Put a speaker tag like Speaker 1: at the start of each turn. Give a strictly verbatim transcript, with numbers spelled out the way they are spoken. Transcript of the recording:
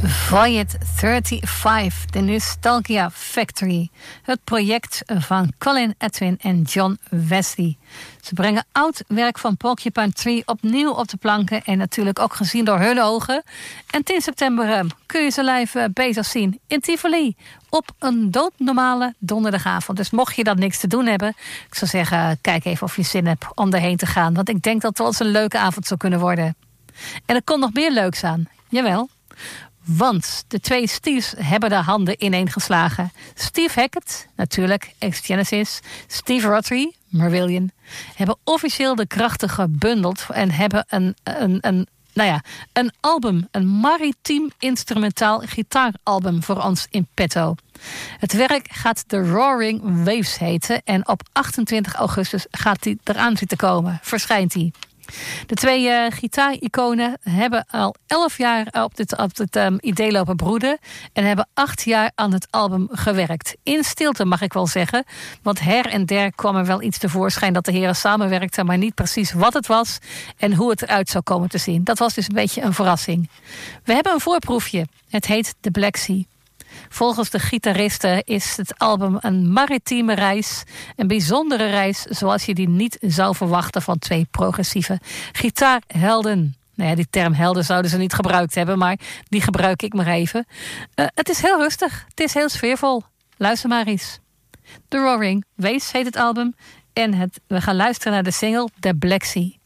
Speaker 1: Voyage vijfendertig, de Nostalgia Factory. Het project van Colin Edwin en John Wesley. Ze brengen oud werk van Porcupine Tree opnieuw op de planken. En natuurlijk ook gezien door hun ogen. En tien september uh, kun je ze live uh, bezig zien in Tivoli. Op een doodnormale donderdagavond. Dus mocht je dat niks te doen hebben, ik zou zeggen, uh, kijk even of je zin hebt om erheen te gaan. Want ik denk dat het wel eens een leuke avond zou kunnen worden. En er komt nog meer leuks aan. Jawel. Want de twee Steves hebben de handen ineengeslagen. Steve Hackett, natuurlijk, ex-Genesis. Steve Rothery, Marillion, hebben officieel de krachten gebundeld en hebben een, een, een, nou ja, een album, een maritiem instrumentaal gitaaralbum voor ons in petto. Het werk gaat The Roaring Waves heten en op achtentwintig augustus gaat hij eraan zitten komen, verschijnt hij. De twee uh, gitaariconen hebben al elf jaar op dit, op dit um, idee lopen broeden en hebben acht jaar aan het album gewerkt. In stilte mag ik wel zeggen, want her en der kwam er wel iets tevoorschijn dat de heren samenwerkten, maar niet precies wat het was en hoe het eruit zou komen te zien. Dat was dus een beetje een verrassing. We hebben een voorproefje. Het heet The Black Sea. Volgens de gitaristen is het album een maritieme reis. Een bijzondere reis zoals je die niet zou verwachten van twee progressieve gitaarhelden. Nou ja, die term helden zouden ze niet gebruikt hebben, maar die gebruik ik maar even. Uh, het is heel rustig, het is heel sfeervol. Luister maar eens. The Roaring Waves heet het album. En het, we gaan luisteren naar de single The Black Sea.